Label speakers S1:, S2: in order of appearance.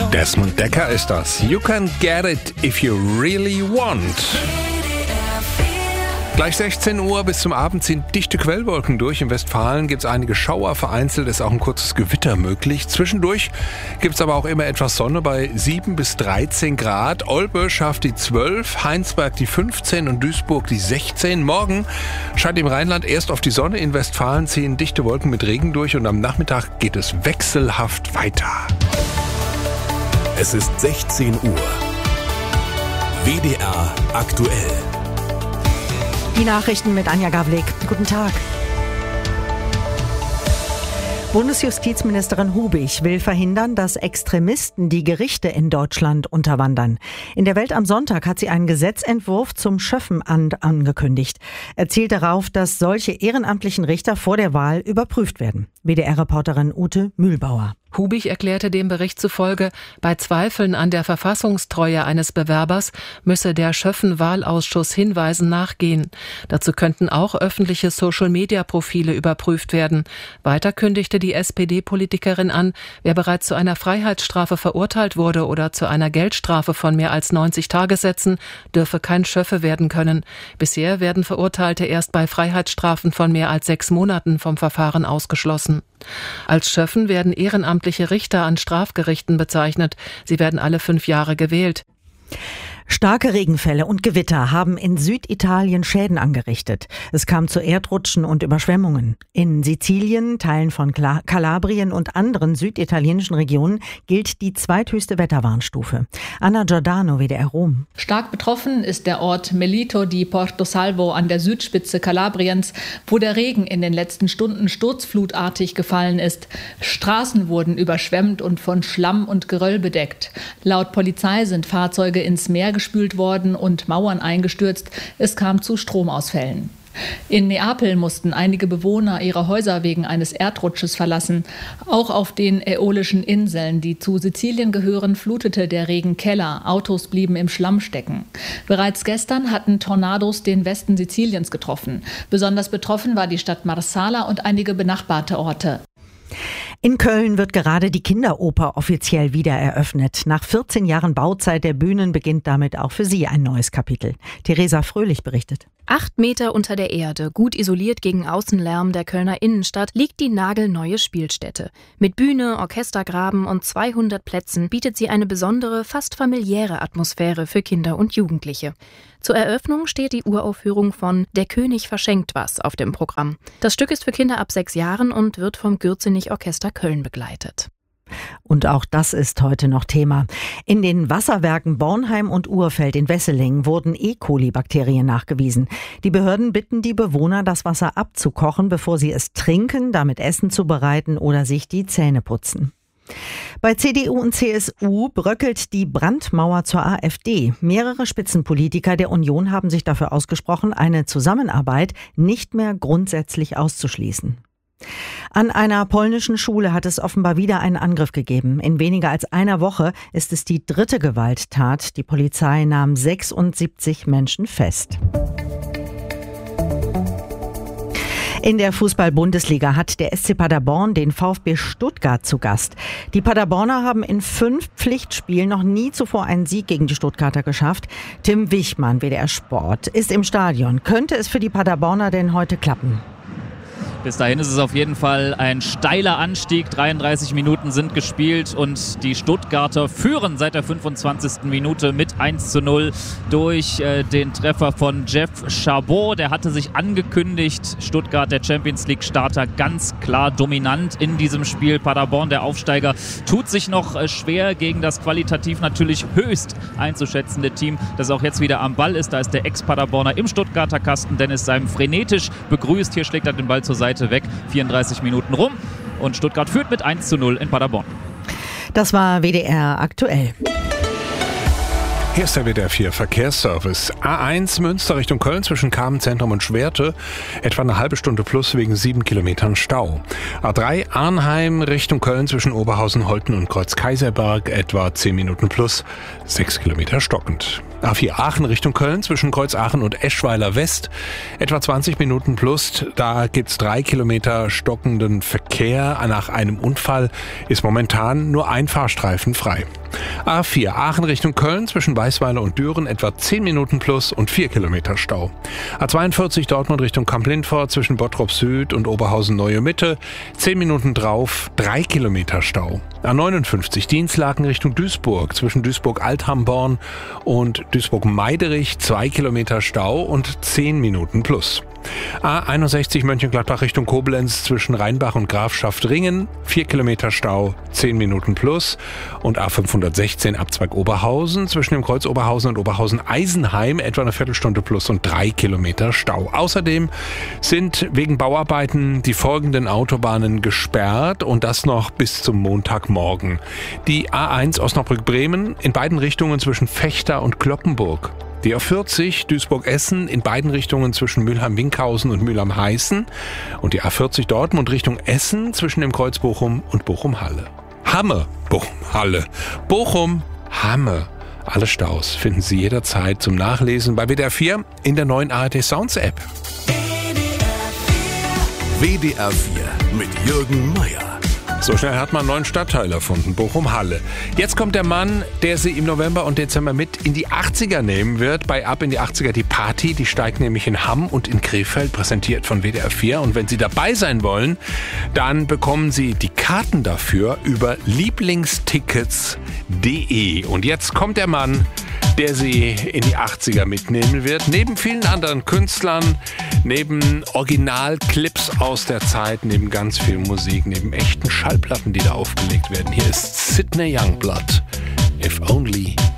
S1: Desmond Dekker ist das. You can get it if you really want. Gleich 16 Uhr bis zum Abend ziehen dichte Quellwolken durch. In Westfalen gibt es einige Schauer, vereinzelt ist auch ein kurzes Gewitter möglich. Zwischendurch gibt es aber auch immer etwas Sonne bei 7 bis 13 Grad. Olpe schafft die 12, Heinsberg die 15 und Duisburg die 16. Morgen scheint im Rheinland erst auf die Sonne. In Westfalen ziehen dichte Wolken mit Regen durch und am Nachmittag geht es wechselhaft weiter.
S2: Es ist 16 Uhr. WDR aktuell.
S3: Die Nachrichten mit Anja Gavlik. Guten Tag. Bundesjustizministerin Hubig will verhindern, dass Extremisten die Gerichte in Deutschland unterwandern. In der Welt am Sonntag hat sie einen Gesetzentwurf zum Schöffenamt angekündigt. Er zielt darauf, dass solche ehrenamtlichen Richter vor der Wahl überprüft werden. WDR-Reporterin Ute Mühlbauer.
S4: Hubig erklärte dem Bericht zufolge, bei Zweifeln an der Verfassungstreue eines Bewerbers müsse der Schöffen-Wahlausschuss Hinweisen nachgehen. Dazu könnten auch öffentliche Social-Media-Profile überprüft werden. Weiter kündigte die SPD-Politikerin an, wer bereits zu einer Freiheitsstrafe verurteilt wurde oder zu einer Geldstrafe von mehr als 90 Tagessätzen, dürfe kein Schöffe werden können. Bisher werden Verurteilte erst bei Freiheitsstrafen von mehr als 6 Monaten vom Verfahren ausgeschlossen. Als Schöffen werden ehrenamtliche Richter an Strafgerichten bezeichnet. Sie werden alle 5 Jahre gewählt.
S3: Starke Regenfälle und Gewitter haben in Süditalien Schäden angerichtet. Es kam zu Erdrutschen und Überschwemmungen. In Sizilien, Teilen von Kalabrien und anderen süditalienischen Regionen gilt die zweithöchste Wetterwarnstufe. Anna Giordano, WDR Rom.
S5: Stark betroffen ist der Ort Melito di Porto Salvo an der Südspitze Kalabriens, wo der Regen in den letzten Stunden sturzflutartig gefallen ist. Straßen wurden überschwemmt und von Schlamm und Geröll bedeckt. Laut Polizei sind Fahrzeuge ins Meer gespült worden und Mauern eingestürzt. Es kam zu Stromausfällen. In Neapel mussten einige Bewohner ihre Häuser wegen eines Erdrutsches verlassen. Auch auf den Äolischen Inseln, die zu Sizilien gehören, flutete der Regen Keller. Autos blieben im Schlamm stecken. Bereits gestern hatten Tornados den Westen Siziliens getroffen. Besonders betroffen war die Stadt Marsala und einige benachbarte Orte.
S3: In Köln wird gerade die Kinderoper offiziell wieder eröffnet. Nach 14 Jahren Bauzeit der Bühnen beginnt damit auch für sie ein neues Kapitel. Theresa Fröhlich berichtet.
S6: 8 Meter unter der Erde, gut isoliert gegen Außenlärm der Kölner Innenstadt, liegt die nagelneue Spielstätte. Mit Bühne, Orchestergraben und 200 Plätzen bietet sie eine besondere, fast familiäre Atmosphäre für Kinder und Jugendliche. Zur Eröffnung steht die Uraufführung von Der König verschenkt was auf dem Programm. Das Stück ist für Kinder ab 6 Jahren und wird vom Gürzenich Orchester Köln begleitet.
S3: Und auch das ist heute noch Thema. In den Wasserwerken Bornheim und Urfeld in Wesseling wurden E. coli-Bakterien nachgewiesen. Die Behörden bitten die Bewohner, das Wasser abzukochen, bevor sie es trinken, damit Essen zubereiten oder sich die Zähne putzen. Bei CDU und CSU bröckelt die Brandmauer zur AfD. Mehrere Spitzenpolitiker der Union haben sich dafür ausgesprochen, eine Zusammenarbeit nicht mehr grundsätzlich auszuschließen. An einer polnischen Schule hat es offenbar wieder einen Angriff gegeben. In weniger als einer Woche ist es die 3. Gewalttat. Die Polizei nahm 76 Menschen fest. In der Fußball-Bundesliga hat der SC Paderborn den VfB Stuttgart zu Gast. Die Paderborner haben in 5 Pflichtspielen noch nie zuvor einen Sieg gegen die Stuttgarter geschafft. Tim Wichmann, WDR Sport, ist im Stadion. Könnte es für die Paderborner denn heute klappen?
S7: Bis dahin ist es auf jeden Fall ein steiler Anstieg. 33 Minuten sind gespielt und die Stuttgarter führen seit der 25. Minute mit 1:0 durch den Treffer von Jeff Chabot. Der hatte sich angekündigt. Stuttgart, der Champions-League-Starter, ganz klar dominant in diesem Spiel. Paderborn, der Aufsteiger, tut sich noch schwer gegen das qualitativ natürlich höchst einzuschätzende Team, das auch jetzt wieder am Ball ist. Da ist der Ex-Paderborner im Stuttgarter Kasten. Dennis Seim frenetisch begrüßt. Hier schlägt er den Ball zur Seite weg. 34 Minuten rum und Stuttgart führt mit 1:0 in Paderborn.
S3: Das war WDR aktuell.
S1: Hier ist der WDR 4 Verkehrsservice. A1 Münster Richtung Köln zwischen Carmen-Zentrum und Schwerte. Etwa eine halbe Stunde plus wegen 7 Kilometern Stau. A3 Arnheim Richtung Köln zwischen Oberhausen, Holten und Kreuz-Kaiserberg. Etwa 10 Minuten plus 6 Kilometer stockend. A4 Aachen Richtung Köln zwischen Kreuz Aachen und Eschweiler West. Etwa 20 Minuten plus. Da gibt's 3 Kilometer stockenden Verkehr. Nach einem Unfall ist momentan nur ein Fahrstreifen frei. A4 Aachen Richtung Köln zwischen Weißweiler und Düren etwa 10 Minuten plus und 4 Kilometer Stau. A42 Dortmund Richtung Kamp-Lindfort zwischen Bottrop Süd und Oberhausen Neue Mitte 10 Minuten drauf, 3 Kilometer Stau. A59 Dienstlaken Richtung Duisburg zwischen Duisburg-Althamborn und Duisburg-Meiderich 2 Kilometer Stau und 10 Minuten plus. A61 Mönchengladbach Richtung Koblenz zwischen Rheinbach und Grafschaft Ringen 4 Kilometer Stau, 10 Minuten plus. Und A516 Abzweig Oberhausen zwischen dem Kreuz Oberhausen und Oberhausen-Eisenheim etwa eine Viertelstunde plus und 3 Kilometer Stau. Außerdem sind wegen Bauarbeiten die folgenden Autobahnen gesperrt und das noch bis zum Montagmorgen. Die A1 Osnabrück-Bremen in beiden Richtungen zwischen Vechta und Cloppenburg. Die A40 Duisburg-Essen in beiden Richtungen zwischen Mülheim-Winkhausen und Mülheim-Heißen und die A40 Dortmund Richtung Essen zwischen dem Kreuz Bochum und Bochum-Halle. Hamme, Bochum-Halle, Bochum-Hamme. Alle Staus finden Sie jederzeit zum Nachlesen bei WDR 4 in der neuen ARD Sounds App.
S2: WDR 4 mit Jürgen Meier.
S1: So schnell hat man einen neuen Stadtteil erfunden, Bochum-Halle. Jetzt kommt der Mann, der Sie im November und Dezember mit in die 80er nehmen wird. Bei Ab in die 80er die Party, die steigt nämlich in Hamm und in Krefeld, präsentiert von WDR 4. Und wenn Sie dabei sein wollen, dann bekommen Sie die Karten dafür über lieblingstickets.de. Und jetzt kommt der Mann, der Sie in die 80er mitnehmen wird. Neben vielen anderen Künstlern, neben Originalclips aus der Zeit, neben ganz viel Musik, neben echten Schallplatten, die da aufgelegt werden. Hier ist Sidney Youngblood. If Only